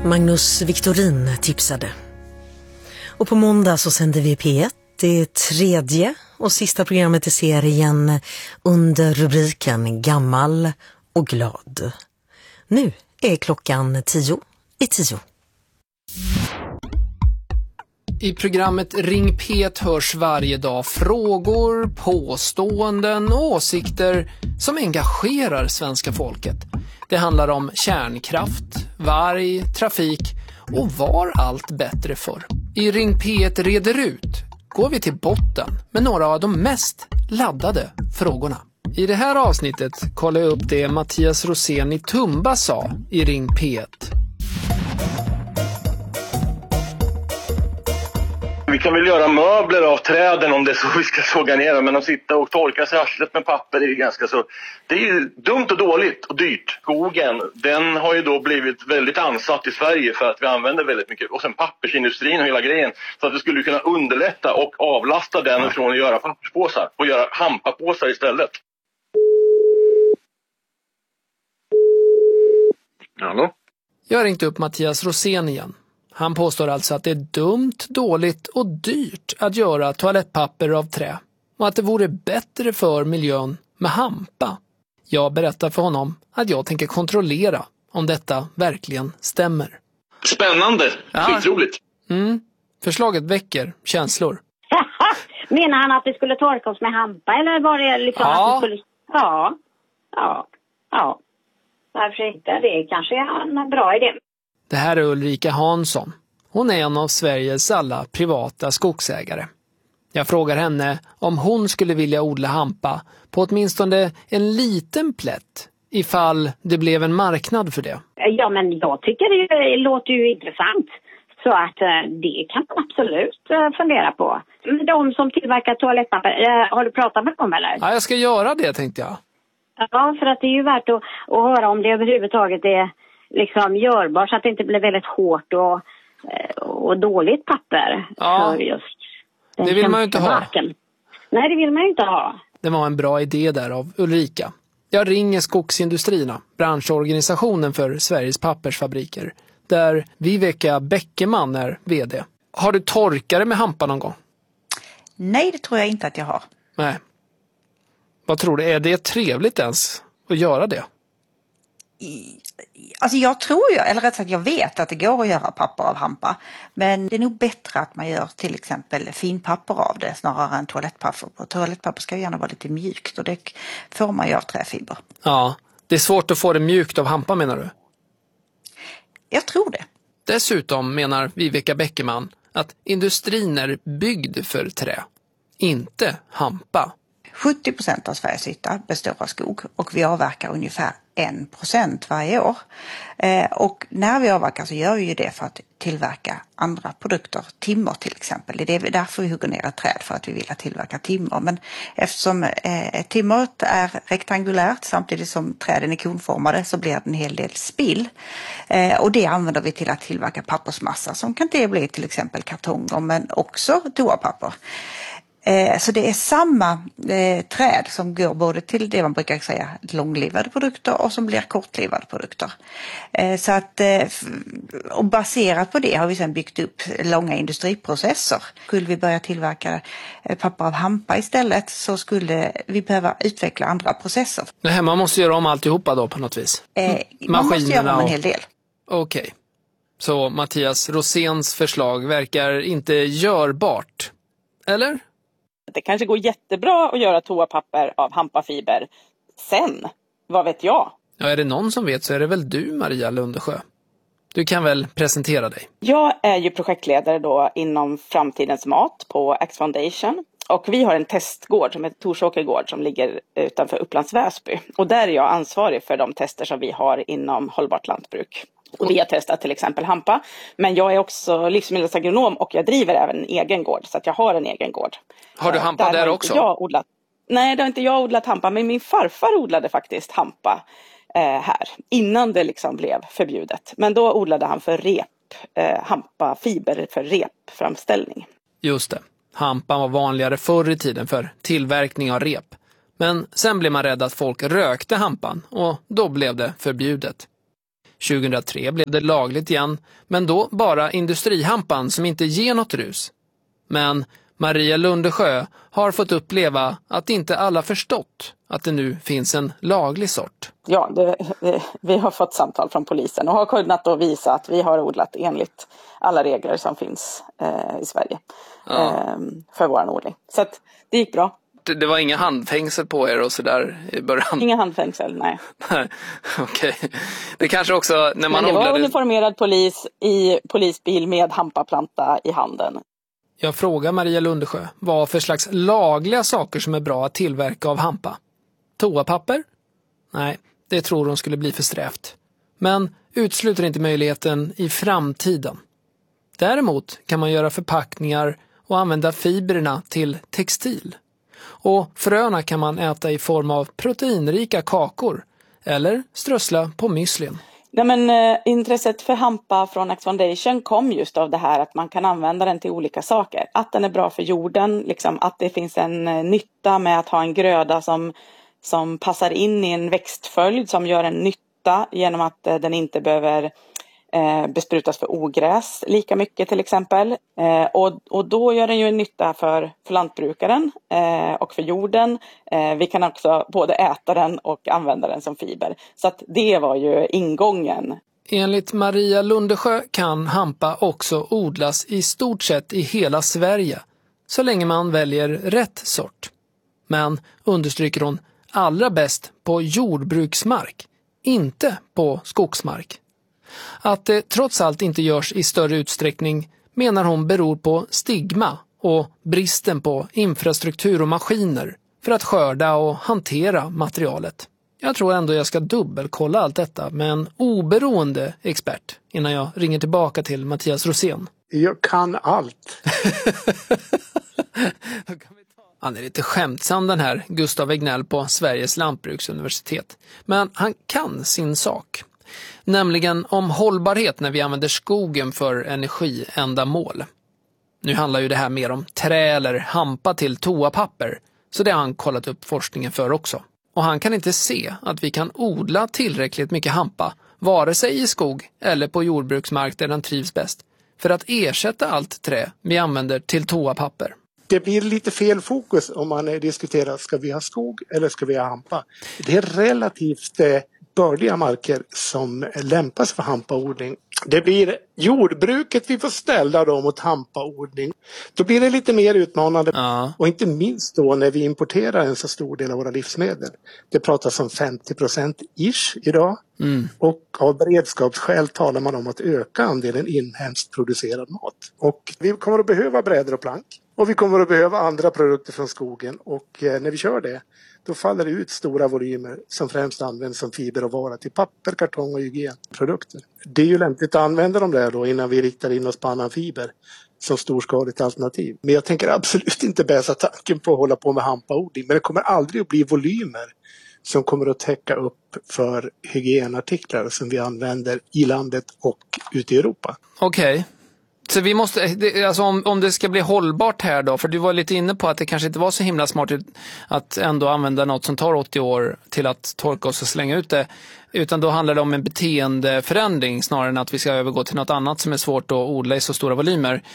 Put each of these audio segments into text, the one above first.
Magnus Victorin tipsade. Och på måndag så sänder vi P1 det tredje och sista programmet i serien under rubriken Gammal och glad. Nu är klockan 10:10. I programmet Ring P1 hörs varje dag frågor, påståenden och åsikter som engagerar svenska folket. Det handlar om kärnkraft, varg, trafik och var allt bättre för. I Ring P1 reder ut går vi till botten med några av de mest laddade frågorna. I det här avsnittet kollar jag upp det Mattias Rosén i Tumba sa i Ring P1. Vi kan väl göra möbler av träden om det är så vi ska såga ner dem, men att sitta och torka sig arslet med papper är ganska så... Det är ju dumt och dåligt och dyrt. Skogen, den har ju då blivit väldigt ansatt i Sverige för att vi använder väldigt mycket. Och sen pappersindustrin och hela grejen. Så att det skulle kunna underlätta och avlasta den från att göra papperspåsar och göra hampapåsar istället. Hallå? Jag har ringt upp Mattias Rosén igen. Han påstår alltså att det är dumt, dåligt och dyrt att göra toalettpapper av trä och att det vore bättre för miljön med hampa. Jag berättar för honom att jag tänker kontrollera om detta verkligen stämmer. Spännande, skitroligt. Förslaget väcker känslor. Menar han att vi skulle torka oss med hampa eller var det liksom att vi skulle... Ja. Varför inte? Det kanske är en bra idé. Det här är Ulrika Hansson. Hon är en av Sveriges alla privata skogsägare. Jag frågar henne om hon skulle vilja odla hampa på åtminstone en liten plätt ifall det blev en marknad för det. Ja, men jag tycker det låter ju intressant. Så att det kan man absolut fundera på. De som tillverkar toalettpapper, har du pratat med dem eller? Ja, jag ska göra det tänkte jag. Ja, för att det är ju värt att höra om det överhuvudtaget är liksom görbart så att det inte blir väldigt hårt och dåligt papper. Ja, just det vill man ju inte ha. Nej, det vill man ju inte ha. Det var en bra idé där av Ulrika. Jag ringer Skogsindustrierna, branschorganisationen för Sveriges pappersfabriker, där Viveka Bäckeman är vd. Har du torkare med hampa någon gång? Nej, det tror jag inte att jag har. Nej. Vad tror du? Är det trevligt ens att göra det? Alltså jag tror ju, eller rätt sagt jag vet att det går att göra papper av hampa. Men det är nog bättre att man gör till exempel finpapper av det snarare än toalettpapper. Och toalettpapper ska gärna vara lite mjukt och det får man ju av träfiber. Ja, det är svårt att få det mjukt av hampa menar du? Jag tror det. Dessutom menar Viveka Bäckeman att industrin är byggd för trä, inte hampa. 70% av Sveriges yta består av skog och vi avverkar ungefär 1% varje år. Och när vi avverkar så gör vi ju det för att tillverka andra produkter, timmer till exempel. Det är därför vi hugger ner ett träd, för att vi vill att tillverka timmer. Men eftersom timmeret är rektangulärt samtidigt som träden är konformade så blir det en hel del spill. Och det använder vi till att tillverka pappersmassa som kan det bli till exempel kartonger men också toapapper. Så det är samma träd som går både till det man brukar säga långlivade produkter och som blir kortlivade produkter. Så att, och baserat på det har vi sedan byggt upp långa industriprocesser. Skulle vi börja tillverka papper av hampa istället så skulle vi behöva utveckla andra processer. Nej, man måste göra om alltihopa då på något vis. Man måste göra om en hel del. Okej. Så Mattias Roséns förslag verkar inte görbart. Eller? Det kanske går jättebra att göra toapapper av hampafiber. Sen, vad vet jag? Ja, är det någon som vet så är det väl du, Maria Lundesjö. Du kan väl presentera dig? Jag är ju projektledare då inom Framtidens mat på Axe Foundation. Och vi har en testgård som heter Torsåkergård som ligger utanför Upplands Väsby. Och där är jag ansvarig för de tester som vi har inom hållbart lantbruk. Och vi har testat till exempel hampa. Men jag är också livsmedelsagronom och jag driver även en egen gård. Så att jag har en egen gård. Har du hampa där också? Nej, det har inte jag odlat hampa. Men min farfar odlade faktiskt hampa här. Innan det liksom blev förbjudet. Men då odlade han för hampafiber för repframställning. Just det. Hampan var vanligare förr i tiden för tillverkning av rep. Men sen blev man rädd att folk rökte hampan och då blev det förbjudet. 2003 blev det lagligt igen, men då bara industrihampan som inte ger något rus. Men Maria Lundesjö har fått uppleva att inte alla förstått att det nu finns en laglig sort. Ja, vi har fått samtal från polisen och har kunnat då visa att vi har odlat enligt alla regler som finns i Sverige för vår odling. Så att det gick bra. Det var inga handfängsel på er och sådär i början? Inga handfängsel, nej. Okej. Det kanske också när man men det odlade... var uniformerad polis i polisbil med hampaplanta i handen. Jag frågar Maria Lundesjö vad för slags lagliga saker som är bra att tillverka av hampa. Toapapper? Nej, det tror hon skulle bli för strävt. Men utesluter inte möjligheten i framtiden. Däremot kan man göra förpackningar och använda fibrerna till textil. Och fröna kan man äta i form av proteinrika kakor eller strössla på müslin. Nej, men intresset för hampa från X-Foundation kom just av det här att man kan använda den till olika saker. Att den är bra för jorden, liksom, att det finns en nytta med att ha en gröda som passar in i en växtföljd som gör en nytta genom att den inte behöver besprutas för ogräs lika mycket till exempel. Och då gör den ju en nytta för lantbrukaren och för jorden. Vi kan också både äta den och använda den som fiber. Så att det var ju ingången. Enligt Maria Lundesjö kan hampa också odlas i stort sett i hela Sverige, så länge man väljer rätt sort. Men, understryker hon, allra bäst på jordbruksmark, inte på skogsmark. Att det trots allt inte görs i större utsträckning menar hon beror på stigma och bristen på infrastruktur och maskiner för att skörda och hantera materialet. Jag tror ändå jag ska dubbelkolla allt detta med en oberoende expert innan jag ringer tillbaka till Mattias Rosén. Jag kan allt. Han är lite skämtsam den här Gustav Egnell på Sveriges lantbruksuniversitet. Men han kan sin sak. Nämligen om hållbarhet när vi använder skogen för energiändamål. Nu handlar ju det här mer om trä eller hampa till toapapper, så det har han kollat upp forskningen för också. Och han kan inte se att vi kan odla tillräckligt mycket hampa, vare sig i skog eller på jordbruksmark där den trivs bäst, för att ersätta allt trä vi använder till toapapper. Det blir lite fel fokus om man diskuterar, ska vi ha skog eller ska vi ha hampa? Det är relativt bördiga marker som lämpas för hampaodling. Det blir jordbruket vi får ställa då mot hampaodling. Då blir det lite mer utmanande. Ja. Och inte minst då när vi importerar en så stor del av våra livsmedel. Det pratas om 50% idag. Mm. Och av beredskapsskäl talar man om att öka andelen inhemskt producerad mat. Och vi kommer att behöva brädor och plank. Och vi kommer att behöva andra produkter från skogen. Och när vi kör det, då faller det ut stora volymer som främst används som fiberråvara till papper, kartong och hygienprodukter. Det är ju lämpligt att använda dem där då innan vi riktar in oss på annan fiber som storskaligt alternativ. Men jag tänker absolut inte bäsa tanken på att hålla på med hampaodling. Men det kommer aldrig att bli volymer som kommer att täcka upp för hygienartiklar som vi använder i landet och ute i Europa. Okej. Så vi måste, alltså om det ska bli hållbart här då, för du var lite inne på att det kanske inte var så himla smart att ändå använda något som tar 80 år till att torka oss och slänga ut det, utan då handlar det om en beteendeförändring snarare än att vi ska övergå till något annat som är svårt att odla i så stora volymer.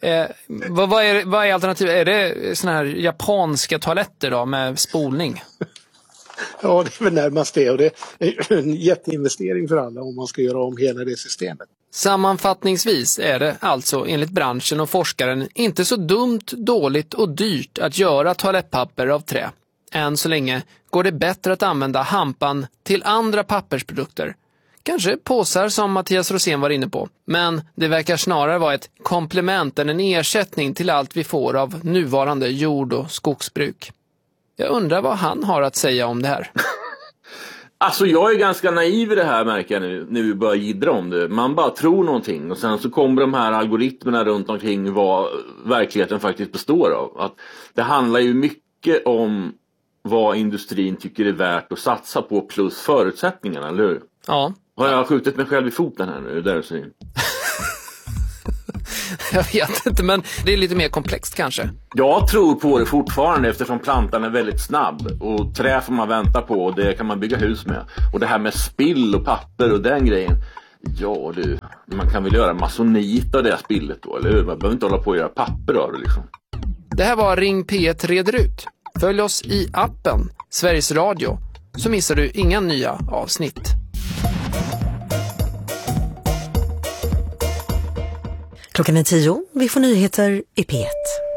Vad är alternativet? Är det såna här japanska toaletter då med spolning? Ja, det är väl närmast det, och det är en jätteinvestering för alla om man ska göra om hela det systemet. Sammanfattningsvis är det alltså enligt branschen och forskaren inte så dumt, dåligt och dyrt att göra toalettpapper av trä. Än så länge går det bättre att använda hampan till andra pappersprodukter. Kanske påsar som Mattias Rosén var inne på. Men det verkar snarare vara ett komplement än en ersättning till allt vi får av nuvarande jord- och skogsbruk. Jag undrar vad han har att säga om det här. Alltså jag är ganska naiv i det här, märker jag nu när vi börjar jiddra om det. Man bara tror någonting och sen så kommer de här algoritmerna runt omkring vad verkligheten faktiskt består av. Att det handlar ju mycket om vad industrin tycker är värt att satsa på plus förutsättningarna, eller hur? Ja. Har jag skjutit mig själv i foten här nu? Där så. Jag vet inte, men det är lite mer komplext kanske. Jag tror på det fortfarande eftersom plantan är väldigt snabb. Och trä får man vänta på och det kan man bygga hus med. Och det här med spill och papper och den grejen. Ja du, man kan väl göra masonit av det här spillet då, eller hur? Man behöver inte hålla på att göra papper av det liksom. Det här var Ring P1 reder ut. Följ oss i appen Sveriges Radio så missar du inga nya avsnitt. Klockan är 10, vi får nyheter i P1.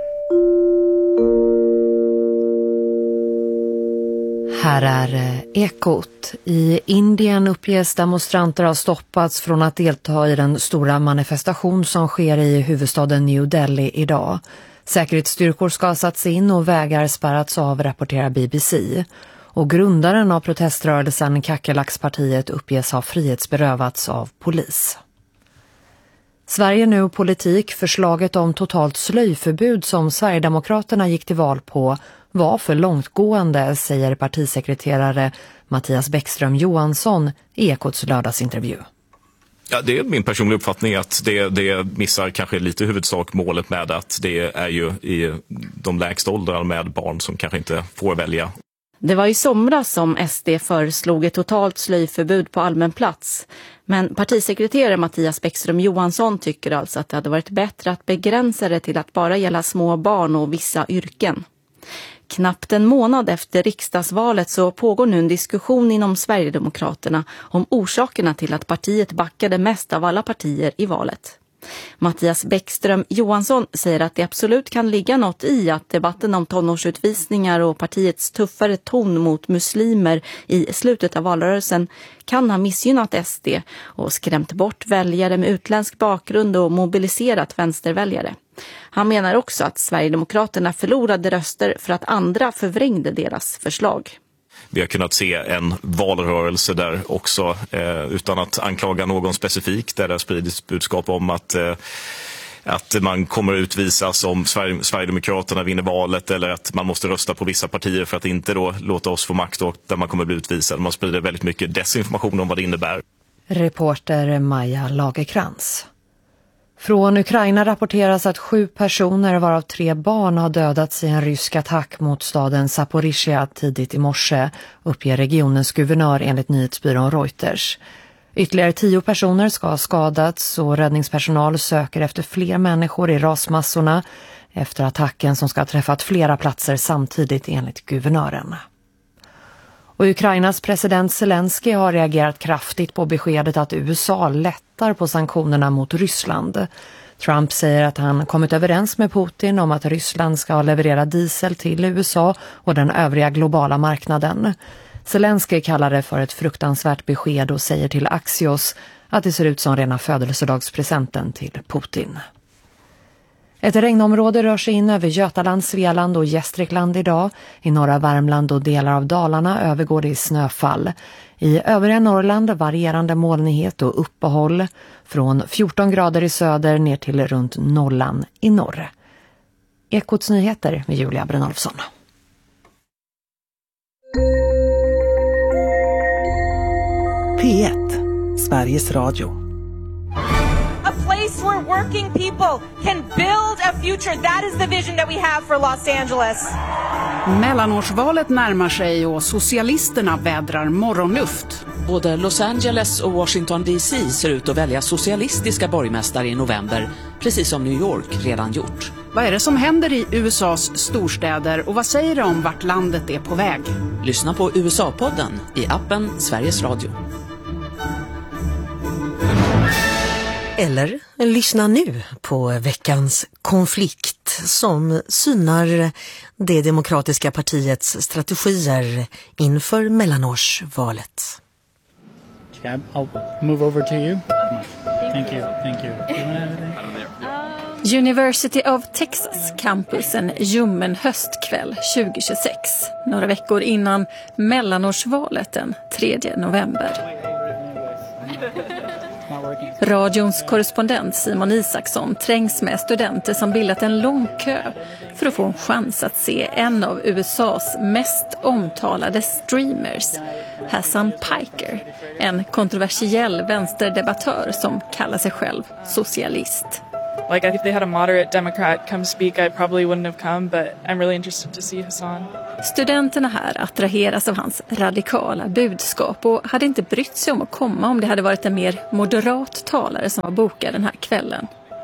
Här är Ekot. I Indien uppges demonstranter ha stoppats från att delta i den stora manifestation som sker i huvudstaden New Delhi idag. Säkerhetsstyrkor ska ha satts in och vägar spärrats av, rapporterar BBC. Och grundaren av proteströrelsen Kackerlackspartiet uppges ha frihetsberövats av polis. Sverige nu och politik. Förslaget om totalt slöjförbud som Sverigedemokraterna gick till val på var för långtgående, säger partisekreterare Mattias Bäckström Johansson i Ekots lördagsintervju. Ja, det är min personliga uppfattning att det missar kanske lite huvudsak målet med att det är ju i de lägsta åldrarna med barn som kanske inte får välja. Det var i somras som SD föreslog ett totalt slöjförbud på allmän plats. Men partisekreterare Mattias Bäckström Johansson tycker alltså att det hade varit bättre att begränsa det till att bara gälla små barn och vissa yrken. Knappt en månad efter riksdagsvalet så pågår nu en diskussion inom Sverigedemokraterna om orsakerna till att partiet backade mest av alla partier i valet. Mattias Bäckström Johansson säger att det absolut kan ligga något i att debatten om tonårsutvisningar och partiets tuffare ton mot muslimer i slutet av valrörelsen kan ha missgynnat SD och skrämt bort väljare med utländsk bakgrund och mobiliserat vänsterväljare. Han menar också att Sverigedemokraterna förlorade röster för att andra förvrängde deras förslag. Vi har kunnat se en valrörelse där också, utan att anklaga någon specifik, där det spridits budskap om att man kommer utvisas om Sverigedemokraterna vinner valet, eller att man måste rösta på vissa partier för att inte då låta oss få makt, och där man kommer bli utvisad. Man sprider väldigt mycket desinformation om vad det innebär. Reporter Maja Lagerkrans. Från Ukraina rapporteras att 7 personer, varav 3 barn, har dödats i en rysk attack mot staden Zaporizjzja tidigt i morse, uppger regionens guvernör enligt nyhetsbyrån Reuters. Ytterligare 10 personer ska ha skadats och räddningspersonal söker efter fler människor i rasmassorna efter attacken som ska ha träffat flera platser samtidigt enligt guvernören. Och Ukrainas president Zelensky har reagerat kraftigt på beskedet att USA lättar på sanktionerna mot Ryssland. Trump säger att han kommit överens med Putin om att Ryssland ska leverera diesel till USA och den övriga globala marknaden. Zelensky kallar det för ett fruktansvärt besked och säger till Axios att det ser ut som rena födelsedagspresenten till Putin. Ett regnområde rör sig in över Götaland, Svealand och Gästrikland idag. I norra Värmland och delar av Dalarna övergår det i snöfall. I övriga Norrland varierande molnighet och uppehåll. Från 14 grader i söder ner till runt nollan i norr. Ekots nyheter med Julia Brynolfsson. P1, Sveriges Radio. A place where working people can build a future. That is the vision that we have for Los Angeles. Mellanårsvalet närmar sig och socialisterna vädrar morgonluft. Både Los Angeles och Washington DC ser ut att välja socialistiska borgmästare i november, precis som New York redan gjort. Vad är det som händer i USAs storstäder och vad säger det om vart landet är på väg? Lyssna på USA-podden i appen Sveriges Radio. Eller lyssna nu på veckans konflikt som synar det demokratiska partiets strategier inför mellanårsvalet. I'll move over to you. Thank you. Thank you. University of Texas campus en ljummen höstkväll 2026. Några veckor innan mellanårsvalet den 3 november. Radions korrespondent Simon Isaksson trängs med studenter som bildat en lång kö för att få en chans att se en av USAs mest omtalade streamers, Hassan Piker, en kontroversiell vänsterdebattör som kallar sig själv socialist. Like, if they had a moderate Democrat come speak, I probably wouldn't have come, but I'm really interested to see Hassan. Studenterna här attraheras av hans radikala budskap och hade inte brytt sig om att komma om det hade varit en mer moderat talare som var bokad den här kvällen.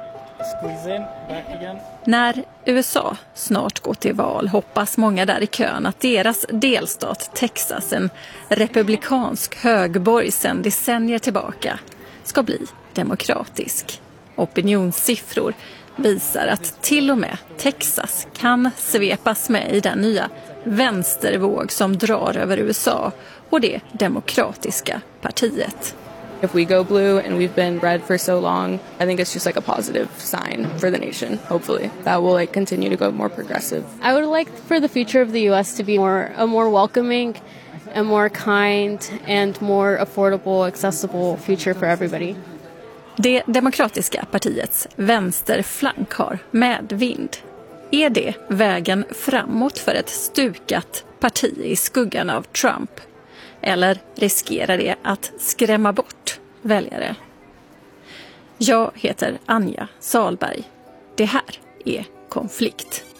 När USA snart går till val hoppas många där i kön att deras delstat Texas, en republikansk högborg sedan decennier tillbaka, ska bli demokratisk. Opinionssiffror visar att till och med Texas kan svepas med i den nya vänstervåg som drar över USA och det demokratiska partiet. If we go blue and we've been red for so long, I think it's just like a positive sign for the nation, hopefully. That will like continue to go more progressive. I would like for the future of the US to be a more welcoming, a more kind and more affordable, accessible future for everybody. Det demokratiska partiets vänsterflank har medvind. Är det vägen framåt för ett stukat parti i skuggan av Trump? Eller riskerar det att skrämma bort väljare? Jag heter Anja Salberg. Det här är Konflikt.